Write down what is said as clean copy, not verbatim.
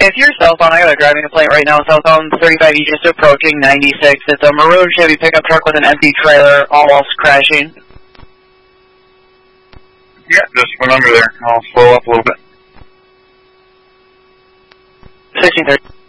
if you're southbound, I got a driving complaint right now, southbound 35E just approaching 96. It's a maroon Chevy pickup truck with an empty trailer, almost crashing. Yeah, just went under there. I'll slow up a little bit. 1630.